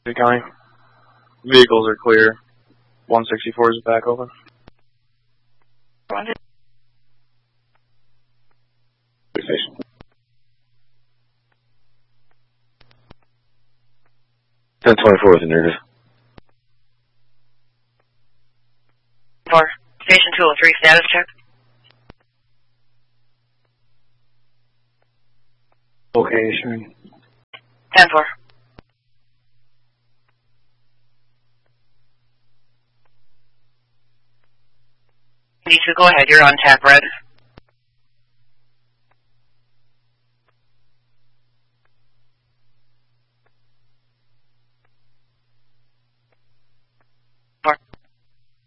County. Vehicles are clear. 164 is back open. Roger. 1024 with the narrative. 4. Station 203, status check. Location. 10-4. You two go ahead, you're on tap red.